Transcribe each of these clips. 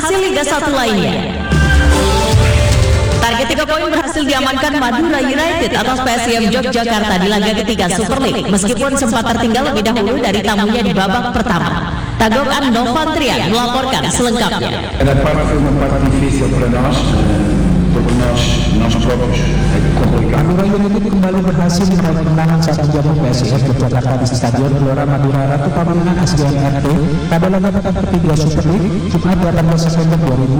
hasil Liga 1 lainnya. Target 3 poin berhasil diamankan Madura United atas PSIM Yogyakarta di laga ketiga Super League, meskipun sempat tertinggal lebih dahulu dari tamunya di babak pertama. Tagokan Novantrian melaporkan selengkapnya. Era parte uma parte difícil para nós, porque nós próprios é complicado. Madura United kembali berhasil meraih kemenangan saat menjamu PSIS Yogyakarta di Stadion Gelora Madura Ratu Pamulinan SGNRT pada laga pekan ketiga Super League Jumat 18 September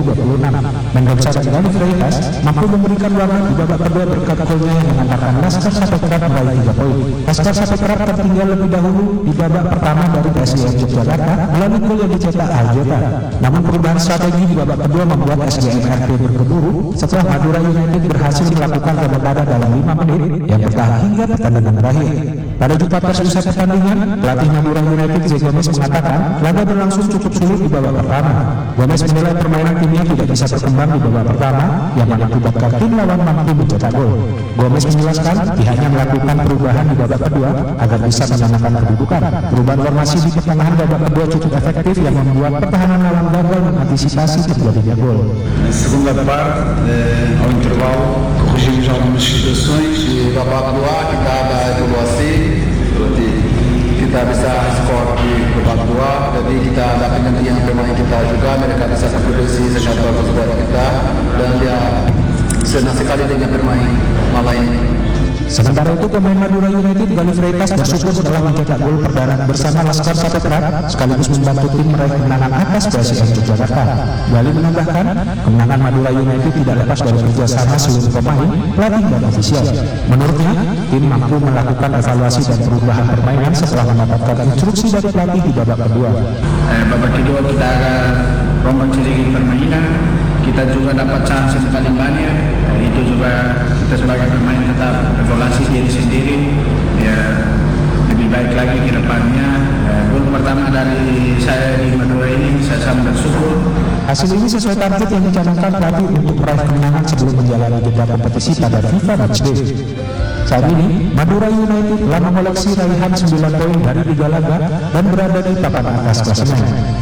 2026. Mendoza dan Galih Freitas mampu memberikan warna di babak kedua berkat golnya yang mengantarkan Laskar Sate Kerap meraih 3 poin. Laskar Sate Kerap tertinggal lebih dahulu di babak pertama dari PSIS Yogyakarta melalui gol yang dicetak Aljota. Namun perubahan strategi di babak kedua membuat SGNRT berkeburu setelah Madura United berhasil melakukan remontada dalam 5 menit yang bertahan hingga pertandingan berakhir. Pada jumpa pers usai pertandingan, pelatih Madura United Zé Gomes mengatakan laga berlangsung cukup sulit di babak pertama. Gomes menilai permainan timnya tidak bisa berkembang di babak pertama yang mengakibatkan tim lawan mampu mencetak gol. Gomes menjelaskan pihaknya melakukan perubahan di babak kedua agar bisa menyamakan kedudukan. Perubahan formasi di pertengahan babak kedua cukup efektif yang membuat pertahanan lawan gagal mengantisipasi terjadinya gol. Na segunda parte, ao intervalo, corrigimos algumas situações e babak kedua kita ada evaluasi, berarti kita bisa skor di babak kedua, jadi kita ada pengertian pemain kita juga, mereka bisa kontribusi sangat bagus buat kita dan dia senang sekali dengan bermain malam ini. Sementara itu pemain Madura United Galih Freitas bersyukur setelah mencetak gol perdana bersama Laskar Sate Kerap sekaligus membantu tim meraih kemenangan atas PSIS Yogyakarta. Galih menambahkan kemenangan Madura United tidak lepas dari kerjasama seluruh pemain, pelatih dan ofisial. Menurutnya tim mampu melakukan evaluasi dan perubahan permainan setelah mendapatkan instruksi dari pelatih di babak kedua. Babak kedua kita akan rombak sedikit permainan, kita juga dapat chance yang paling banyak. Itu juga kita sebagai pemain tetap evaluasi diri sendiri, ya lebih baik lagi ke depannya. Gol pertama dari saya di Madura ini saya sangat bersyukur. Hasil ini sesuai target yang dicanangkan pelatih untuk meraih kemenangan sebelum menjalani jeda kompetisi pada FIFA Matchday. Saat ini, Madura United telah mengoleksi raihan 9 poin dari 3 laga dan berada di papan atas klasemen.